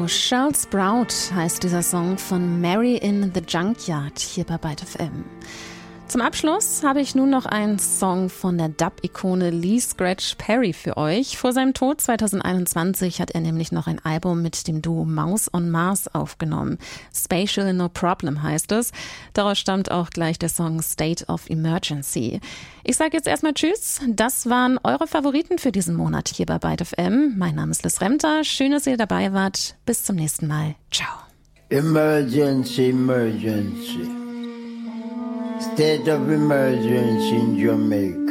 Also Charles Sprout heißt dieser Song von Mary in the Junkyard hier bei Byte FM. Zum Abschluss habe ich nun noch einen Song von der Dub-Ikone Lee Scratch Perry für euch. Vor seinem Tod 2021 hat er nämlich noch ein Album mit dem Duo Mouse on Mars aufgenommen. Spatial No Problem heißt es. Daraus stammt auch gleich der Song State of Emergency. Ich sage jetzt erstmal Tschüss. Das waren eure Favoriten für diesen Monat hier bei Byte FM. Mein Name ist Liz Remter. Schön, dass ihr dabei wart. Bis zum nächsten Mal. Ciao. Emergency, emergency. State of emergency in Jamaica.